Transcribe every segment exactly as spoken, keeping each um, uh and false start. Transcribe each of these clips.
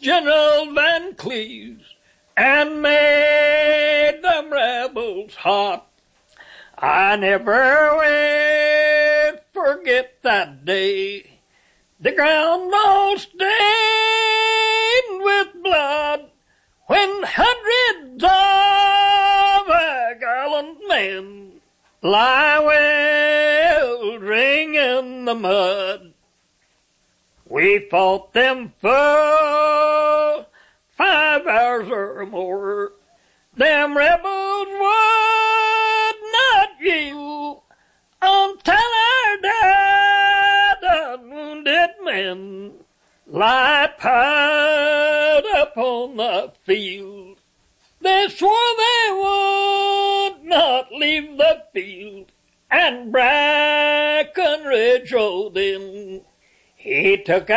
General Van Cleves and made them rebels hot. I never will forget that day. The ground all stained with blood when hundreds of our gallant men lie weltering in the mud. We fought them for five hours or more. Them rebels would not yield until our dead and wounded men lie piled upon the field. They swore they would not leave the field, and Breckinridge rode in. He took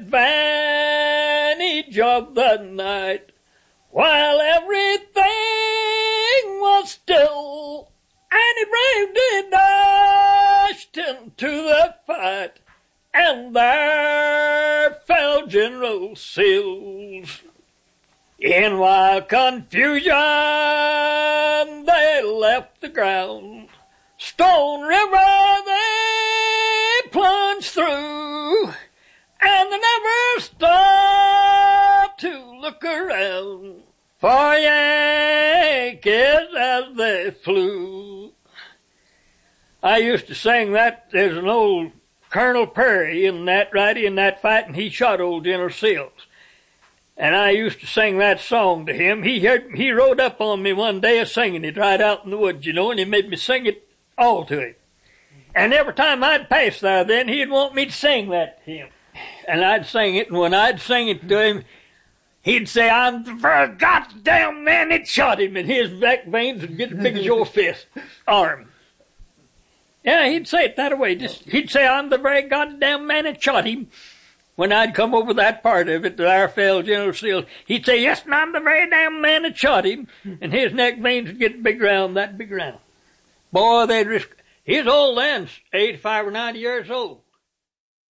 advantage of the night while everything was still, and he bravely dashed into the fight, and there fell General Sills. In wild confusion they left the ground. Stone River they plunged through, and they never stopped to look around for Yankees as they flew. I used to sing that. There's an old Colonel Perry in that, right in that fight, and he shot old General Sills. And I used to sing that song to him. He heard, he rode up on me one day singing it right out in the woods, you know, and he made me sing it all to him. And every time I'd pass there then, he'd want me to sing that to him. And I'd sing it, and when I'd sing it to him, he'd say, I'm the very goddamn man that shot him, and his back veins would get as big as your fist arm. Yeah, he'd say it that way. Just he'd say, I'm the very goddamn man that shot him. When I'd come over that part of it, there fell General Sills, he'd say, yes, and I'm the very damn man that shot him, and his neck veins would get big round, that big round. Boy, they'd risk. He was old then, eighty-five or ninety years old.